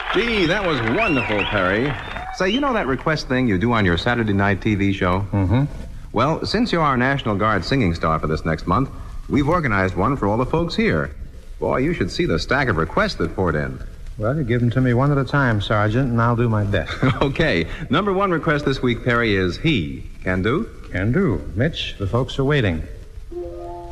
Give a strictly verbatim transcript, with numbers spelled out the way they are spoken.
Gee, that was wonderful, Perry. Say, you know that request thing you do on your Saturday night T V show? Mm-hmm. Well, since you're our National Guard singing star for this next month, we've organized one for all the folks here. Boy, you should see the stack of requests that poured in. Well, you give them to me one at a time, Sergeant, and I'll do my best. Okay. Number one request this week, Perry, is He. Can do? Can do. Mitch, the folks are waiting.